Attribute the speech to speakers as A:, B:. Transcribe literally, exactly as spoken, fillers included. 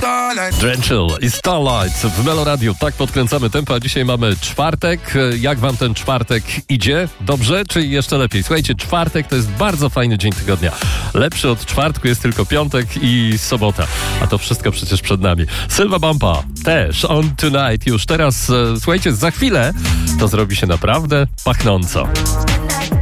A: Drenchill i Starlight w Meloradiu. Tak podkręcamy tempo, a dzisiaj mamy czwartek. Jak wam ten czwartek idzie? Dobrze czy jeszcze lepiej? Słuchajcie, czwartek to jest bardzo fajny dzień tygodnia. Lepszy od czwartku jest tylko piątek i sobota. A to wszystko przecież przed nami. Sylwa Bumpa też on tonight. Już teraz, słuchajcie, za chwilę to zrobi się naprawdę pachnąco.